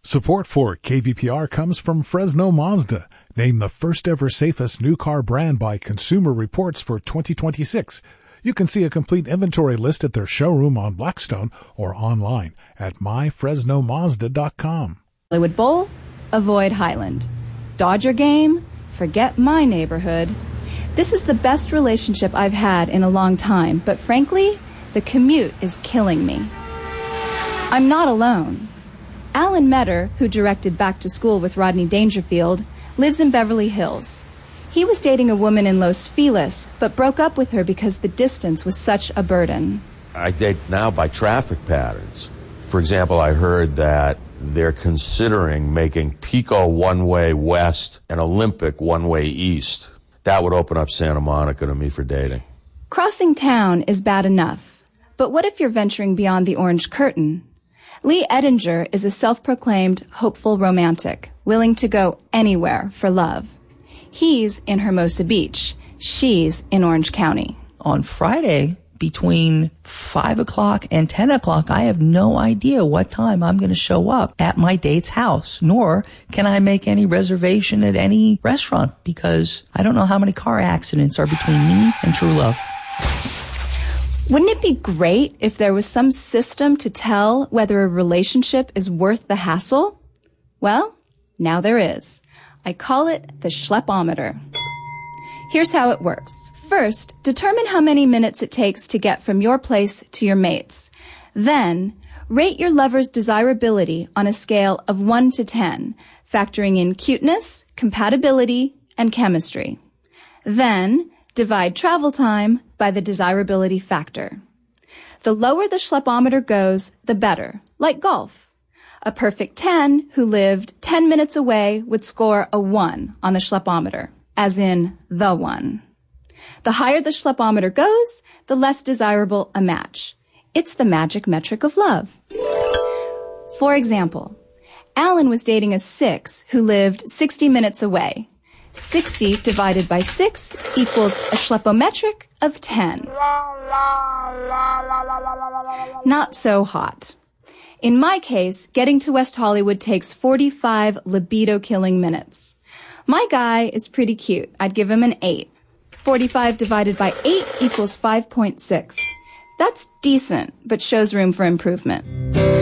Support for KVPR comes from Fresno Mazda, named the first ever safest new car brand by Consumer Reports for 2026. You can see a complete inventory list at their showroom on Blackstone or online at myfresnomazda.com. Hollywood Bowl, avoid Highland. Dodger game, forget my neighborhood. This is the best relationship I've had in a long time, but frankly, the commute is killing me. I'm not alone. Alan Metter, who directed Back to School with Rodney Dangerfield, lives in Beverly Hills. He was dating a woman in Los Feliz, but broke up with her because the distance was such a burden. I date now by traffic patterns. For example, I heard that they're considering making Pico one-way west and Olympic one-way east. That would open up Santa Monica to me for dating. Crossing town is bad enough, but what if you're venturing beyond the orange curtain? Lee Edinger is a self-proclaimed hopeful romantic, willing to go anywhere for love. He's in Hermosa Beach. She's in Orange County. On Friday, between 5 o'clock and 10 o'clock, I have no idea what time I'm going to show up at my date's house, nor can I make any reservation at any restaurant because I don't know how many car accidents are between me and true love. Wouldn't it be great if there was some system to tell whether a relationship is worth the hassle? Well, now there is. I call it the Schleppometer. Here's how it works. First, determine how many minutes it takes to get from your place to your mate's. Then, rate your lover's desirability on a scale of 1 to 10, factoring in cuteness, compatibility, and chemistry. Then, divide travel time by the desirability factor. The lower the Schleppometer goes, the better, like golf. A perfect 10 who lived 10 minutes away would score a 1 on the Schleppometer, as in the one. The higher the Schleppometer goes, the less desirable a match. It's the magic metric of love. For example, Alan was dating a 6 who lived 60 minutes away. 60 divided by 6 equals a schleppometric of 10. Not so hot. In my case, getting to West Hollywood takes 45 libido-killing minutes. My guy is pretty cute. I'd give him an 8. 45 divided by 8 equals 5.6. That's decent, but shows room for improvement.